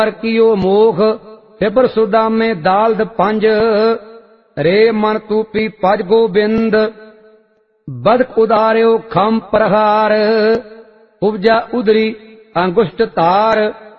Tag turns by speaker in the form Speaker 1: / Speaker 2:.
Speaker 1: कियो मोख फिबर सुदामे दालद पंज रे मन तूपी पज गोबिंद बदक उदार्यो खम प्रहार उपजा उदरी अंगुष्ट तार